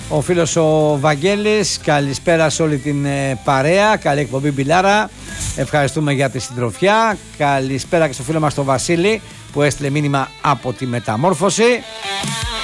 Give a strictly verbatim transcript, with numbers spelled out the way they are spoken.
ο φίλος ο Βαγγέλης. Καλησπέρα σε όλη την ε, παρέα. Καλή εκπομπή Μπιλάρα. Ευχαριστούμε για τη συντροφιά. Καλησπέρα και στο φίλο μας τον Βασίλη που έστειλε μήνυμα από τη Μεταμόρφωση.